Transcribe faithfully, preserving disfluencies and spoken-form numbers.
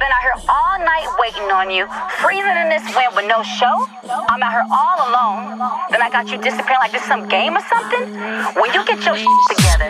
been out here all night waiting on you, freezing in this wind with no show. I'm out here all alone. Then I got you disappearing like this some game or something. When you get your shit together,